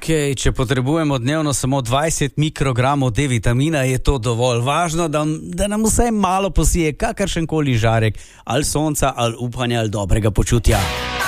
Ok, če potrebujemo dnevno samo 20 mikrogramov D-vitamina, je to dovolj. Važno, da nam vsaj malo posije kakršen koli žarek, ali sonca, ali upanja, ali dobrega počutja.